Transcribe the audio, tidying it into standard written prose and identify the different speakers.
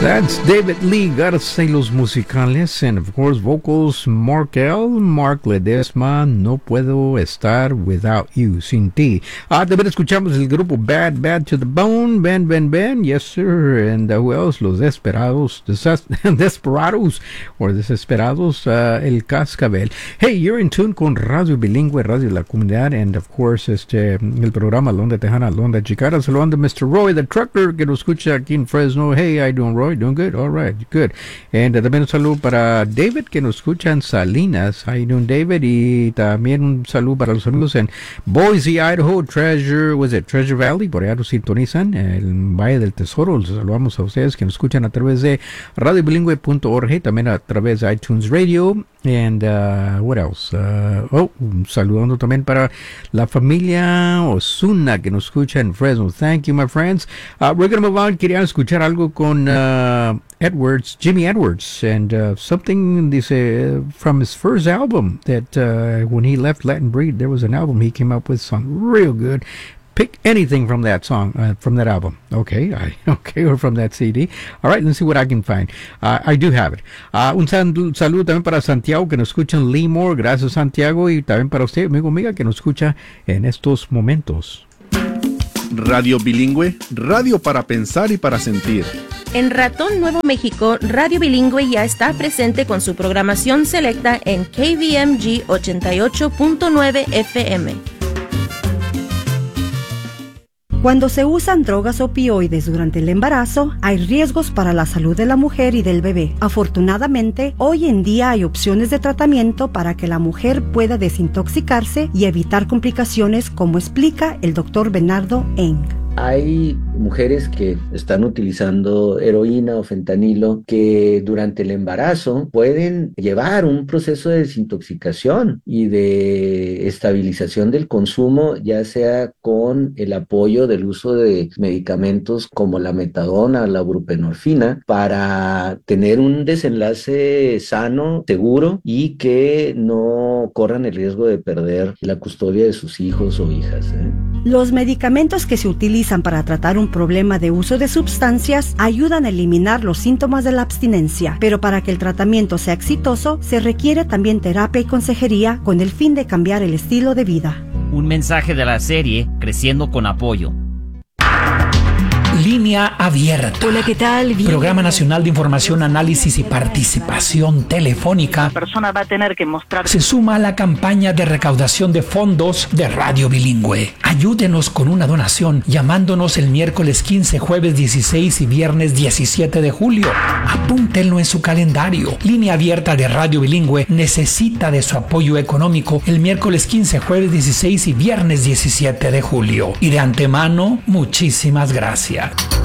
Speaker 1: That's David Lee Garza y los musicales, and of course vocals Mark Ledesma, No Puedo Estar Without You, Sin Ti. También escuchamos el grupo Bad to the Bone, Ben, yes sir, and who else? Los Desperados, El Cascabel. Hey, you're in tune con Radio Bilingüe, Radio La Comunidad, and of course el programa Londa Tejana, Londa Chicana. Saludando a Mr. Roy, the trucker, que nos escucha aquí en Fresno. Hey, how you doing, Roy? Doing good? All right, good. And también un saludo para David, que nos escucha en Salinas. How you doing, David? Y también un saludo para los amigos en Boise, Idaho, Treasure Valley, por allá nos sintonizan, el Valle del Tesoro. Los saludamos a ustedes que nos escuchan a través de radiobilingüe.org, también a través de iTunes Radio. And what else? Saludando también para la familia Osuna que nos escucha en Fresno. Thank you, my friends. We're going to move on. Quería escuchar algo con Jimmy Edwards, and something from his first album that when he left Latin Breed, there was an album he came up with, some real good. Pick anything from that song, from that album. Okay, or from that CD. All right, let's see what I can find. I do have it. Un saludo también para Santiago, que nos escucha en Lemoore. Gracias, Santiago. Y también para usted, amiga, que nos escucha en estos momentos.
Speaker 2: Radio Bilingüe, radio para pensar y para sentir.
Speaker 3: En Ratón Nuevo México, Radio Bilingüe ya está presente con su programación selecta en KVMG 88.9 FM.
Speaker 4: Cuando se usan drogas opioides durante el embarazo, hay riesgos para la salud de la mujer y del bebé. Afortunadamente, hoy en día hay opciones de tratamiento para que la mujer pueda desintoxicarse y evitar complicaciones, como explica el Dr. Bernardo Eng.
Speaker 5: Hay mujeres que están utilizando heroína o fentanilo que durante el embarazo pueden llevar un proceso de desintoxicación y de estabilización del consumo, ya sea con el apoyo del uso de medicamentos como la metadona, la buprenorfina, para tener un desenlace sano, seguro, y que no corran el riesgo de perder la custodia de sus hijos o hijas.
Speaker 4: Los medicamentos que se utilizan para tratar un problema de uso de sustancias ayudan a eliminar los síntomas de la abstinencia, pero para que el tratamiento sea exitoso, se requiere también terapia y consejería con el fin de cambiar el estilo de vida.
Speaker 6: Un mensaje de la serie Creciendo con Apoyo.
Speaker 7: Línea Abierta.
Speaker 8: Hola, ¿qué tal?
Speaker 7: Programa Nacional de Información, Análisis y Participación Telefónica.
Speaker 8: La persona va a tener que mostrar.
Speaker 7: Se suma a la campaña de recaudación de fondos de Radio Bilingüe. Ayúdenos con una donación llamándonos el miércoles 15, jueves 16 y viernes 17 de julio. Apúntenlo en su calendario. Línea Abierta de Radio Bilingüe necesita de su apoyo económico el miércoles 15, jueves 16 y viernes 17 de julio. Y de antemano, muchísimas gracias.